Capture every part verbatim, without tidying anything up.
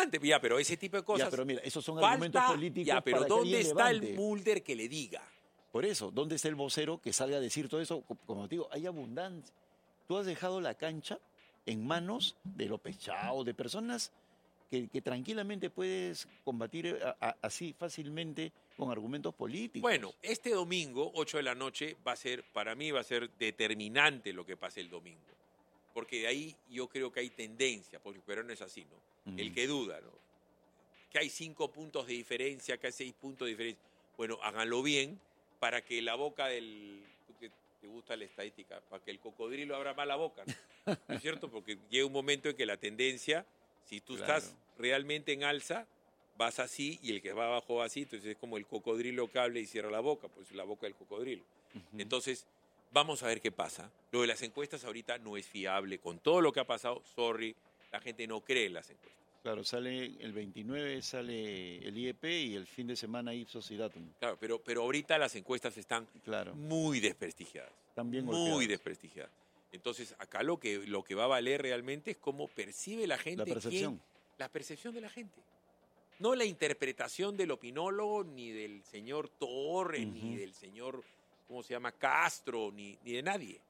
adelante. Ya, pero ese tipo de cosas... Ya, pero mira, esos son falta, argumentos políticos ya, pero para que ¿dónde alguien está levante? el Mulder que le diga? Por eso, ¿dónde está el vocero que salga a decir todo eso? Como te digo, hay abundancia. Tú has dejado la cancha en manos de López Chao, de personas que, que tranquilamente puedes combatir a, a, así fácilmente con argumentos políticos. Bueno, este domingo, ocho de la noche, va a ser, para mí va a ser determinante lo que pase el domingo. Porque de ahí yo creo que hay tendencia, porque pero no es así, ¿no? Mm. El que duda, ¿no? Que hay cinco puntos de diferencia, que hay seis puntos de diferencia. Bueno, háganlo bien para que la boca del... Tú que te gusta la estadística, para que el cocodrilo abra más la boca, ¿no? ¿No es cierto? Porque llega un momento en que la tendencia, si tú claro. estás realmente en alza, vas así y el que va abajo va así, entonces es como el cocodrilo que habla y cierra la boca, pues la boca del cocodrilo. Uh-huh. Entonces, vamos a ver qué pasa. Lo de las encuestas ahorita no es fiable. Con todo lo que ha pasado, sorry, la gente no cree en las encuestas. Claro, sale el veintinueve, sale el I E P y el fin de semana Ipsos y Datum. Claro, pero, pero ahorita las encuestas están claro. muy desprestigiadas. También muy golpeadas. desprestigiadas. Entonces, acá lo que, lo que va a valer realmente es cómo percibe la gente. La percepción. Quién, la percepción de la gente. No la interpretación del opinólogo, ni del señor Torres, uh-huh. ni del señor, ¿cómo se llama? Castro, ni, ni de nadie.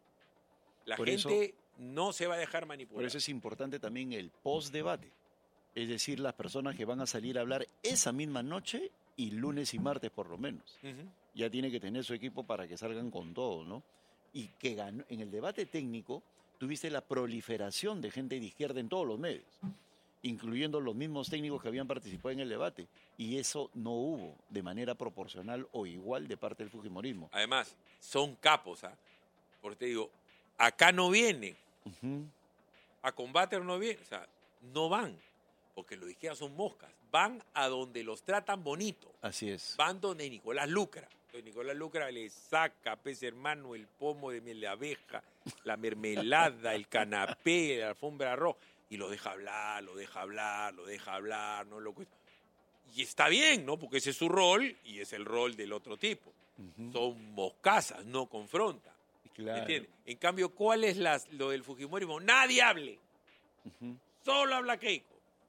La por gente eso, no se va a dejar manipular. Por eso es importante también el post-debate. Es decir, las personas que van a salir a hablar esa misma noche y lunes y martes por lo menos. Uh-huh. Ya tiene que tener su equipo para que salgan con todo, ¿no? Y que ganó, en el debate técnico tuviste la proliferación de gente de izquierda en todos los medios, incluyendo los mismos técnicos que habían participado en el debate. Y eso no hubo de manera proporcional o igual de parte del fujimorismo. Además, son capos, ¿ah? ¿eh? Porque te digo, acá no vienen. Uh-huh. A combater no vienen. O sea, no van. Porque los de izquierda son moscas. Van a donde los tratan bonito. Así es. Van donde Nicolás Lucra. Entonces Nicolás Lucra le saca, pez hermano, el pomo de miel de abeja, la mermelada, el canapé, la alfombra roja. Y lo deja hablar, lo deja hablar, lo deja hablar, no lo y está bien, ¿no? Porque ese es su rol y es el rol del otro tipo. Uh-huh. Son moscasas, no confrontan. Claro. ¿Entiendes? En cambio, ¿cuál es la, lo del fujimorismo? Nadie hable. Uh-huh. Solo habla Keiko.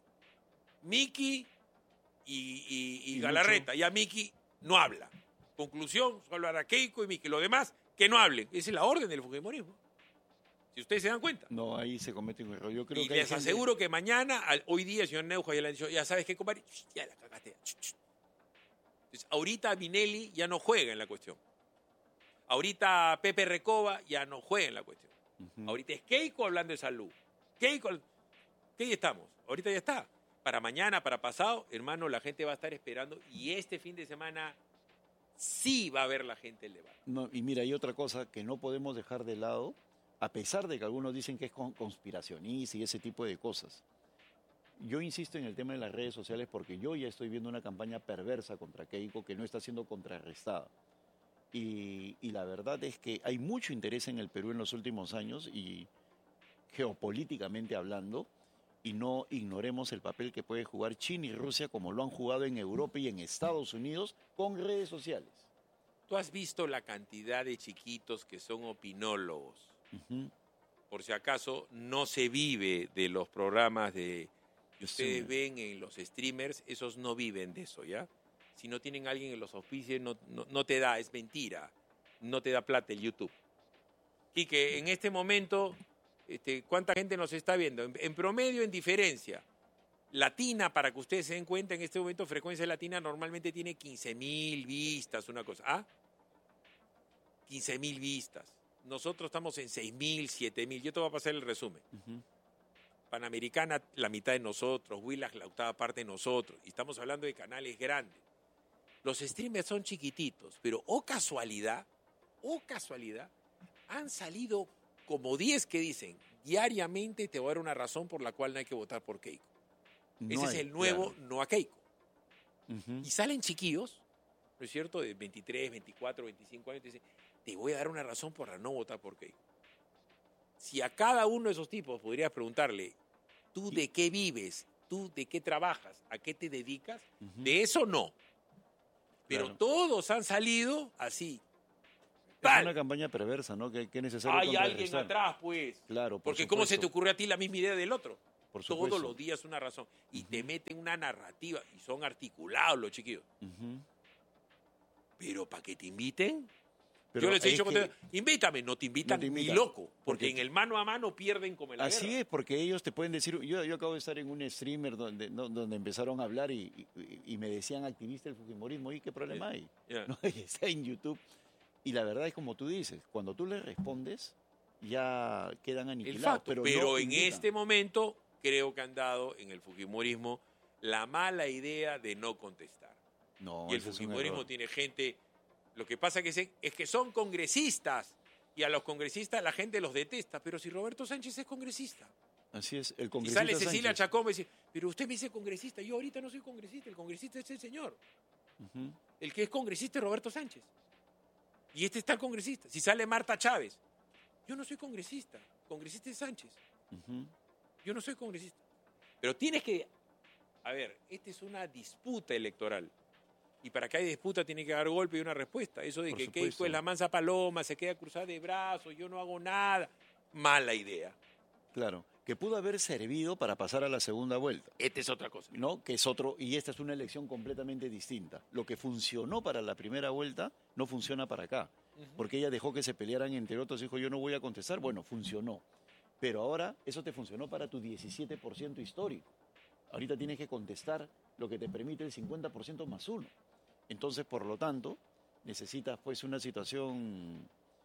Miki y, y, y, y Galarreta. Ya Miki no habla. Conclusión, solo habla Keiko y Miki. Lo demás, que no hablen. Esa es la orden del fujimorismo. Si ustedes se dan cuenta. No, ahí se comete un error. Yo creo y que les gente... aseguro que mañana, hoy día, el señor Neuja ya le han dicho, ya sabes qué, compadre, ya la cagaste. Entonces, ahorita Minelli ya no juega en la cuestión. Ahorita Pepe Recoba ya no juega en la cuestión. Uh-huh. Ahorita es Keiko hablando de salud. Keiko, ¿qué día estamos? Ahorita ya está. Para mañana, para pasado, hermano, la gente va a estar esperando y este fin de semana sí va a ver la gente el debate. No, y mira, hay otra cosa que no podemos dejar de lado, a pesar de que algunos dicen que es conspiracionista y ese tipo de cosas. Yo insisto en el tema de las redes sociales porque yo ya estoy viendo una campaña perversa contra Keiko que no está siendo contrarrestada. Y, y la verdad es que hay mucho interés en el Perú en los últimos años y geopolíticamente hablando, y no ignoremos el papel que puede jugar China y Rusia como lo han jugado en Europa y en Estados Unidos con redes sociales. ¿Tú has visto la cantidad de chiquitos que son opinólogos? Uh-huh. Por si acaso, no se vive de los programas de que ustedes sí. ven en los streamers, esos no viven de eso, ¿ya? Si no tienen a alguien en los auspicios, no, no, no te da, es mentira. No te da plata el YouTube. Y que en este momento... Este, ¿cuánta gente nos está viendo? En, en promedio, en diferencia. Latina, para que ustedes se den cuenta, en este momento Frecuencia Latina normalmente tiene quince mil vistas, una cosa. ¿Ah? quince mil vistas. Nosotros estamos en seis mil, siete mil. Yo te voy a pasar el resumen. Uh-huh. Panamericana, la mitad de nosotros. Willax, la octava parte de nosotros. Y estamos hablando de canales grandes. Los streamers son chiquititos, pero oh casualidad, oh casualidad, han salido... como diez que dicen, diariamente te voy a dar una razón por la cual no hay que votar por Keiko. No Ese hay, es el nuevo claro. no a Keiko. Uh-huh. Y salen chiquillos, ¿no es cierto?, de veintitrés, veinticuatro, veinticinco años, te dicen, te voy a dar una razón para no votar por Keiko. Si a cada uno de esos tipos podrías preguntarle, ¿tú de qué vives? ¿Tú de qué trabajas? ¿A qué te dedicas? Uh-huh. De eso no. Pero claro. todos han salido así. Es una campaña perversa, ¿no? Que, que es necesario hay alguien atrás, pues. Claro, por Porque supuesto. ¿cómo se te ocurre a ti la misma idea del otro? Por todos supuesto. los días una razón. Y Uh-huh. te meten una narrativa, y son articulados los chiquillos. Uh-huh. Pero para que te inviten, Pero yo les he es dicho, que- invítame, no te invitan, No te ni invitan. loco, porque, Porque- en el mano a mano pierden como en la Así guerra. es, porque ellos te pueden decir, yo, yo acabo de estar en un streamer donde, no, donde empezaron a hablar y, y- y me decían activista del fujimorismo, ¿y qué problema hay? Ya. ¿No? Y está en YouTube. Y la verdad es como tú dices, cuando tú le respondes, ya quedan El aniquilados. facto, pero pero, no en invitan. este momento creo que han dado en el fujimorismo la mala idea de no contestar. No, y el ese es un fujimorismo error. tiene gente, lo que pasa que se- es que son congresistas y a los congresistas la gente los detesta, pero si Roberto Sánchez es congresista. Así es, el Y congresista sale Cecilia Sánchez. Chacón y dice, pero usted me dice congresista, yo ahorita no soy congresista, el congresista es el señor. Ujú. El que es congresista es Roberto Sánchez. Y este está el congresista. Si sale Marta Chávez, yo no soy congresista, congresista es Sánchez. Ujú. Yo no soy congresista. Pero tienes que... A ver, esta es una disputa electoral. Y para que haya disputa tiene que dar golpe y una respuesta. Eso de Por que supuesto. Keiko es la mansa paloma, se queda cruzada de brazos, yo no hago nada. Mala idea. Claro, que pudo haber servido para pasar a la segunda vuelta. Esta es otra cosa. ¿No? Que es otro, y esta es una elección completamente distinta. Lo que funcionó para la primera vuelta no funciona para acá, porque ella dejó que se pelearan entre otros, dijo yo no voy a contestar, bueno, funcionó. Pero ahora eso te funcionó para tu diecisiete por ciento histórico. Ahorita tienes que contestar lo que te permite el cincuenta por ciento más uno. Entonces, por lo tanto, necesitas pues una situación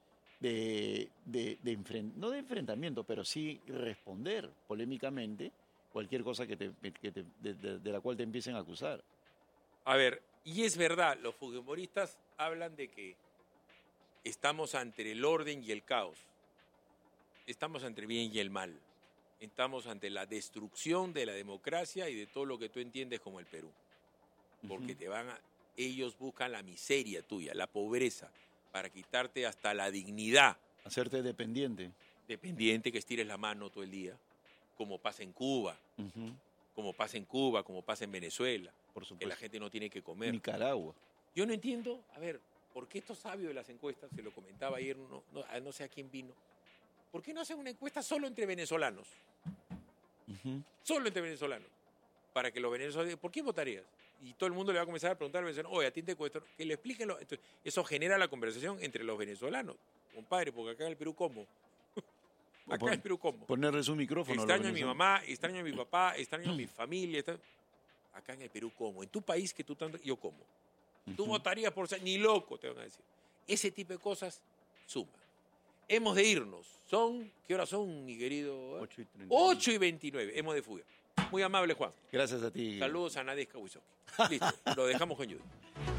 de, de, de enfren- no de enfrentamiento, pero sí responder polémicamente cualquier cosa que te, que te- de, de- de la cual te empiecen a acusar. A ver, y es verdad, los fujimoristas hablan de que estamos ante el orden y el caos. Estamos ante el bien y el mal. Estamos ante la destrucción de la democracia y de todo lo que tú entiendes como el Perú. Porque Ujú. te van a, ellos buscan la miseria tuya, la pobreza, para quitarte hasta la dignidad. Hacerte dependiente. Dependiente, que estires la mano todo el día, como pasa en Cuba, Ujú. como pasa en Cuba, como pasa en Venezuela, Por que la supuesto. gente no tiene que comer. Nicaragua. Yo no entiendo, a ver, ¿por qué estos sabios de las encuestas, se lo comentaba ayer, no, no, a- no sé a quién vino, ¿por qué no hacen una encuesta solo entre venezolanos? Ujú. Solo entre venezolanos. Para que los venezolanos, ¿por qué votarías? Y todo el mundo le va a comenzar a preguntar al venezolano, oye, a ti te cuesta, que le expliquen. lo- Entonces, eso genera la conversación entre los venezolanos. Compadre, porque acá en el Perú, ¿cómo? Acá pon- en el Perú, ¿cómo? Ponerles un micrófono. a los Extraño a mi venezolanos. mamá, extraño a mi papá, extraño a mi familia. extraño- Acá en el Perú, ¿cómo? En tu país que tú tanto, yo como. Tú Ujú. votarías por ser, ni loco, te van a decir. Ese tipo de cosas suman. Hemos de irnos. Son, ¿qué horas son, mi querido? Ocho y treinta y uno. ocho y veintinueve. Hemos de fugar. Muy amable, Juan. Gracias a ti. Saludos a Nadezhka Wisocki. Listo, lo dejamos con Judy.